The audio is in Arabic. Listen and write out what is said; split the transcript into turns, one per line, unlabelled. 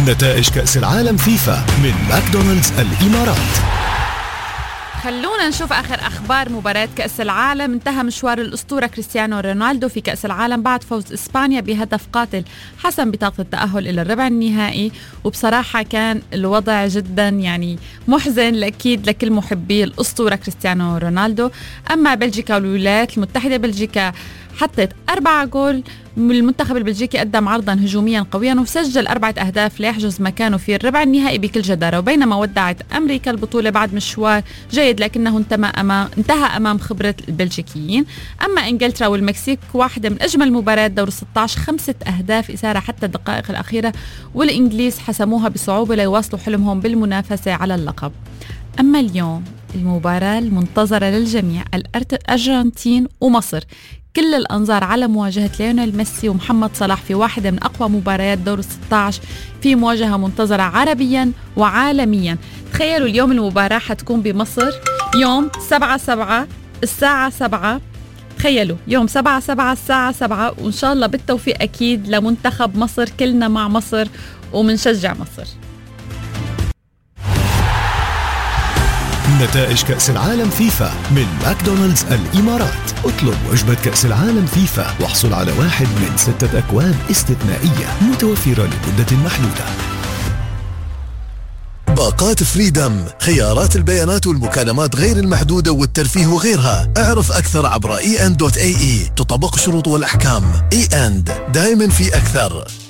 نتائج كأس العالم فيفا من ماكدونالدز الإمارات.
خلونا نشوف آخر أخبار مباراة كأس العالم. انتهى مشوار الأسطورة كريستيانو رونالدو في كأس العالم بعد فوز إسبانيا بهدف قاتل حسم بطاقة التأهل إلى الربع النهائي، وبصراحة كان الوضع جدا محزن أكيد لكل محبي الأسطورة كريستيانو رونالدو. أما بلجيكا والولايات المتحدة، بلجيكا حطت 4 جول، المنتخب البلجيكي قدم عرضا هجوميا قويا وسجل 4 أهداف ليحجز مكانه في الربع النهائي بكل جدارة. وبينما ودعت أمريكا البطولة بعد مشوار جيد لكنه انتهى أمام خبرة البلجيكيين. أما إنجلترا والمكسيك، واحدة من أجمل مباريات دور 16، 5 أهداف إثارة حتى الدقائق الأخيرة، والإنجليز حسموها بصعوبة ليواصلوا حلمهم بالمنافسة على اللقب. أما اليوم المباراة المنتظرة للجميع، الأرجنتين ومصر، كل الأنظار على مواجهة ليونيل ميسي ومحمد صلاح في واحدة من أقوى مباريات دور 16 في مواجهة منتظرة عربيا وعالميا. تخيلوا اليوم المباراة حتكون بمصر يوم 7/7 الساعة 7. تخيلوا يوم 7/7 الساعة 7، وإن شاء الله بالتوفيق أكيد لمنتخب مصر. كلنا مع مصر ومنشجع مصر.
نتائج كأس العالم فيفا من ماكدونالدز الإمارات. اطلب وجبة كأس العالم فيفا واحصل على 1 من 6 أكواب استثنائية متوفرة لمدة محدودة.
باقات فريدم، خيارات البيانات والمكالمات غير المحدودة والترفيه وغيرها. اعرف أكثر عبر en.ae. تطبق الشروط والأحكام. دائما في أكثر.